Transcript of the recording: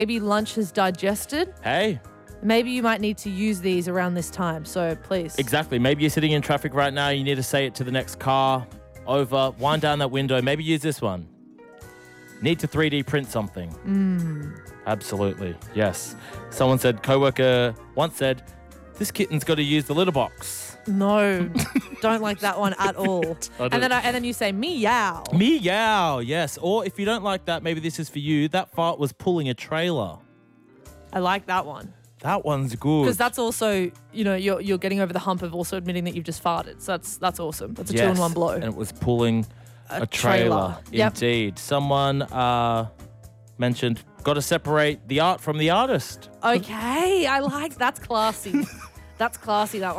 Maybe lunch has digested. Hey, Maybe you might need to use these around this time. So please. exactly. Maybe you're sitting in traffic right now. You need to say it to the next car. Over, wind down that window. Maybe use this one. Need to 3D print something. Absolutely. Yes. Someone said, coworker once said, this kitten's got to use the litter box. No, don't like that one at all. And then you say meow. Meow. Yes. Or if you don't like that, maybe this is for you. That fart was pulling a trailer. I like that one. That one's good. Because that's also, you're getting over the hump of also admitting that you've just farted. So that's awesome. That's a Yes, 2-in-1 blow. And it was pulling a trailer. trailer. Yep. Indeed. Someone mentioned, got to separate the art from the artist. Okay, I like that's classy. That's classy, that one.